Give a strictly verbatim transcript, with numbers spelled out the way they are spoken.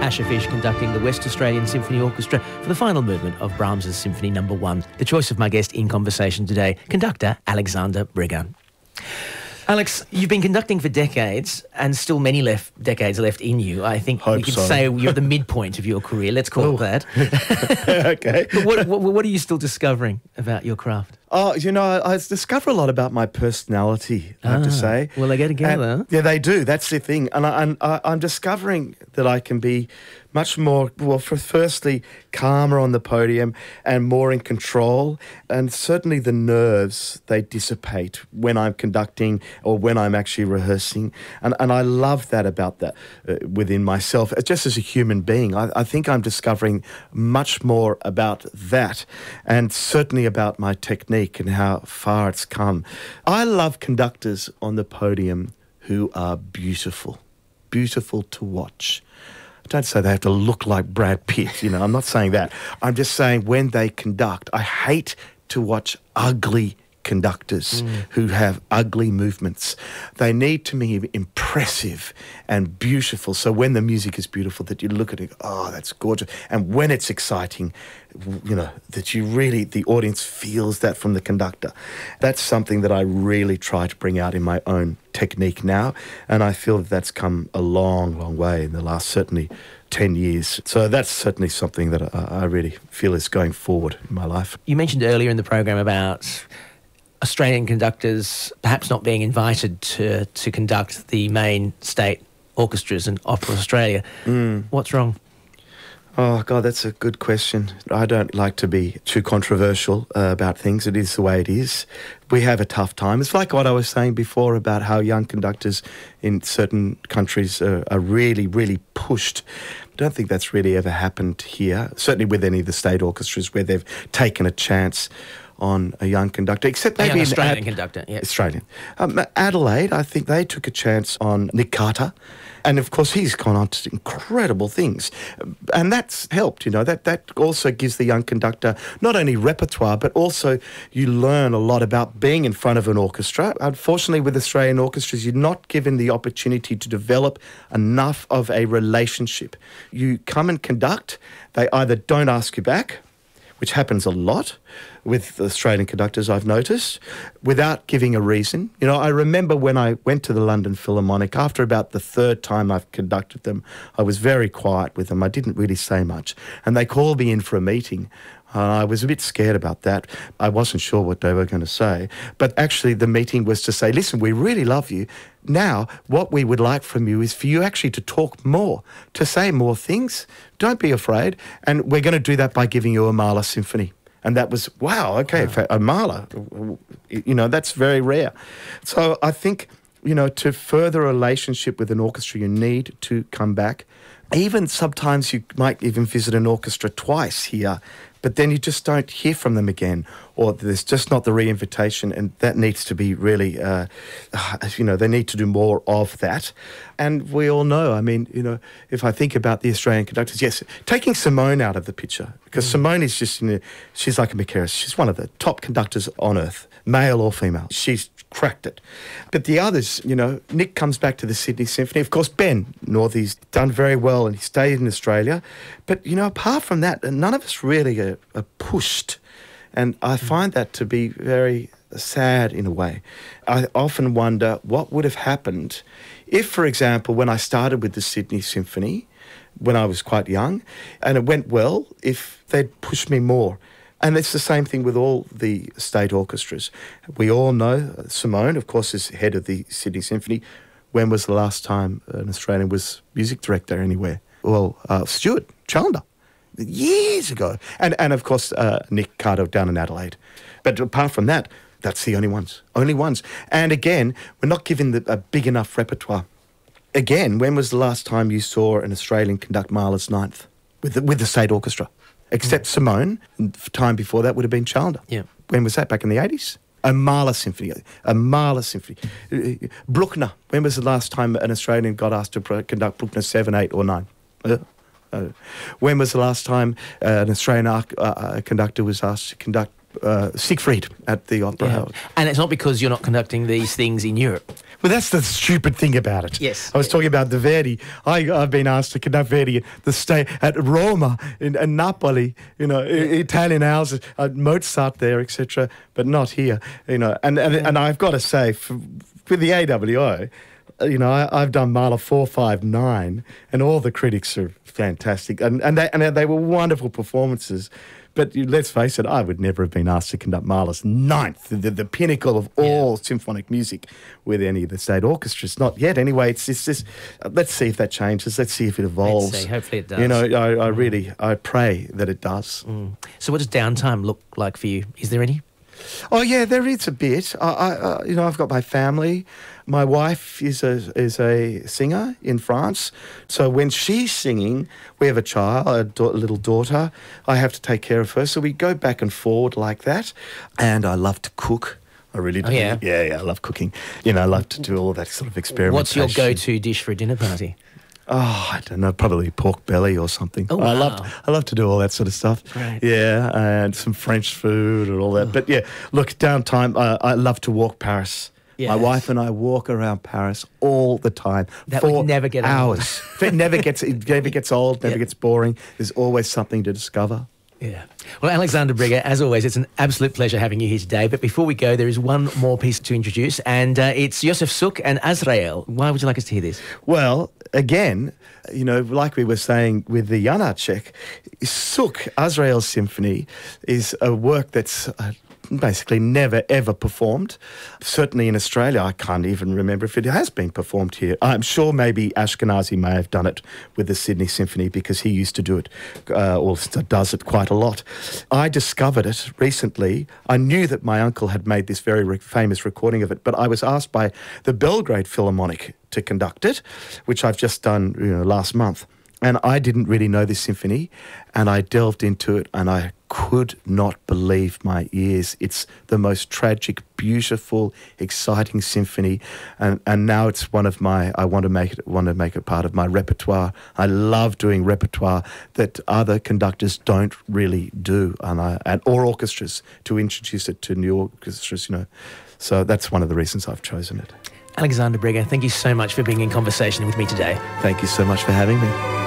Asher Fish conducting the West Australian Symphony Orchestra for the final movement of Brahms's Symphony Number One. The choice of my guest in conversation today, conductor Alexander Briga. Alex, you've been conducting for decades, and still many left decades left in you. I think Hope we could so. say you're at the midpoint of your career. Let's call Oh. it that. Okay. But what, what, what are you still discovering about your craft? Oh, you know, I, I discover a lot about my personality, I have to Ah, say. well, they go together. And- yeah, they do. That's the thing. And, I, and I, I'm discovering that I can be much more, well, for firstly, calmer on the podium and more in control. And certainly the nerves, they dissipate when I'm conducting or when I'm actually rehearsing. And, and I love that about that uh, within myself. Just as a human being, I, I think I'm discovering much more about that, and certainly about my technique and how far it's come. I love conductors on the podium who are beautiful, beautiful to watch. Don't say they have to look like Brad Pitt, you know, I'm not saying that. I'm just saying when they conduct, I hate to watch ugly conductors mm. who have ugly movements. They need to be impressive and beautiful. So when the music is beautiful, that you look at it, oh, that's gorgeous. And when it's exciting, you know, that you really, the audience feels that from the conductor. That's something that I really try to bring out in my own technique now. And I feel that that's come a long, long way in the last, certainly, ten years. So that's certainly something that I, I really feel is going forward in my life. You mentioned earlier in the program about Australian conductors perhaps not being invited to, to conduct the main state orchestras in Opera Australia. Mm. What's wrong? Oh, God, that's a good question. I don't like to be too controversial uh, about things. It is the way it is. We have a tough time. It's like what I was saying before about how young conductors in certain countries are, are really, really pushed. I don't think that's really ever happened here, certainly with any of the state orchestras where they've taken a chance on a young conductor, except A maybe young in Australian Ad- conductor, yeah. Australian. Um, Adelaide, I think they took a chance on Nick Carter. And, of course, he's gone on to incredible things. And that's helped, you know. That, that also gives the young conductor not only repertoire, but also you learn a lot about being in front of an orchestra. Unfortunately, with Australian orchestras, you're not given the opportunity to develop enough of a relationship. You come and conduct, they either don't ask you back, which happens a lot with Australian conductors, I've noticed, without giving a reason. You know, I remember when I went to the London Philharmonic, after about the third time I've conducted them, I was very quiet with them. I didn't really say much. And they called me in for a meeting. Uh, I was a bit scared about that. I wasn't sure what they were going to say. But actually the meeting was to say, listen, we really love you. Now, what we would like from you is for you actually to talk more, to say more things. Don't be afraid. And we're going to do that by giving you a Mahler symphony. And that was, wow, okay, wow. A Mahler, you know, that's very rare. So I think, you know, to further a relationship with an orchestra, you need to come back. Even sometimes you might even visit an orchestra twice here, but then you just don't hear from them again, or there's just not the re-invitation, and that needs to be really, uh, you know, they need to do more of that. And we all know, I mean, you know, if I think about the Australian conductors, yes, taking Simone out of the picture, because mm. Simone is just, you know, she's like a Macaris, she's one of the top conductors on earth, male or female. She's cracked it. But the others, you know, Nick comes back to the Sydney Symphony. Of course, Ben Northey's done very well and he stayed in Australia. But, you know, apart from that, none of us really are, are pushed. And I find that to be very sad in a way. I often wonder what would have happened if, for example, when I started with the Sydney Symphony, when I was quite young, and it went well, if they'd pushed me more. And it's the same thing with all the state orchestras. We all know Simone, of course, is head of the Sydney Symphony. When was the last time an Australian was music director anywhere? Well, uh, Stuart Challenger, years ago. And, and of course, uh, Nick Carter down in Adelaide. But apart from that, that's the only ones, only ones. And again, we're not given the, a big enough repertoire. Again, when was the last time you saw an Australian conduct Mahler's Ninth with the, with the state orchestra? Except mm. Simone, time before that would have been Challenger. Yeah. When was that? Back in the eighties? A Mahler symphony. A Mahler symphony. Bruckner. When was the last time an Australian got asked to conduct Bruckner seven, eight or nine? Uh, uh, when was the last time uh, an Australian uh, uh, conductor was asked to conduct uh, Siegfried at the Opera Yeah. House. And it's not because you're not conducting these things in Europe. Well, that's the stupid thing about it. Yes. I was talking about the Verdi. I, I've been asked to conduct Verdi at the state at Roma, in, in Napoli, you know, I- Italian houses, uh, Mozart there, et cetera, but not here, you know. And and, and I've got to say, for, with the A W O, uh, you know, I, I've done Mahler four, five, nine, and all the critics are fantastic, and and they, and they were wonderful performances. But you- let's face it, I would never have been asked to conduct Mahler's ninth, the, the pinnacle of all symphonic music, with any of the state orchestras. Not yet, anyway. It's it's just uh, let's see if that changes. Let's see if it evolves. see. Hopefully it does. You know, I, I really I pray that it does. So what does downtime look like for you? Is there any? Oh yeah, there is a bit. I, I uh, you know, I've got my family. My wife is a is a singer in France, so when she's singing, we have a child, a, da- little daughter. I have to take care of her, so we go back and forward like that. And I love to cook. I really do. Oh, yeah? yeah, yeah. I love cooking. You know, I love to do all that sort of experimentation. What's your go-to dish for a dinner party? Oh, I don't know, probably pork belly or something. Oh, I wow. love, I love to do all that sort of stuff. Great. Yeah, and some French food and all that. But yeah, look, downtime. Uh, I love to walk Paris. Yes. My wife and I walk around Paris all the time. That for would never get old. hours. It never gets, it never gets old. Never Yeah. gets boring. There's always something to discover. Yeah. Well, Alexander Brigger, as always, it's an absolute pleasure having you here today. But before we go, there is one more piece to introduce, and uh, it's Yosef Suk and Azrael. Why would you like us to hear this? Well, again, you know, like we were saying with the Janacek, Suk, Azrael's Symphony, is a work that's uh, basically never, ever performed. Certainly in Australia, I can't even remember if it has been performed here. I'm sure maybe Ashkenazi may have done it with the Sydney Symphony because he used to do it, uh, or st- does it quite a lot. I discovered it recently. I knew that my uncle had made this very re- famous recording of it, but I was asked by the Belgrade Philharmonic to conduct it, which I've just done, you know, last month. And I didn't really know this symphony, and I delved into it, and I could not believe my ears. It's the most tragic, beautiful, exciting symphony, and, and now it's one of my. I want to make it. Want to make it part of my repertoire. I love doing repertoire that other conductors don't really do, and I and or orchestras to introduce it to new orchestras. You know, so that's one of the reasons I've chosen it. Alexander Brigger, thank you so much for being in conversation with me today. Thank you so much for having me.